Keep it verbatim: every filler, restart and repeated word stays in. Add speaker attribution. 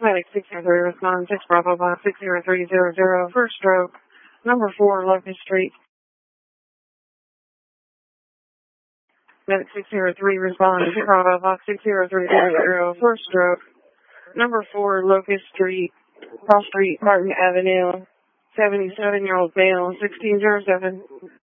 Speaker 1: Medic six zero three, respond six Bravo Box six zero three zero zero, first stroke, number four, Locust Street. Medic six zero three, respond six Bravo Box six zero three zero zero, first stroke, number four, Locust Street, Cross Street, Martin Avenue, seventy-seven-year-old male, sixteen oh seven.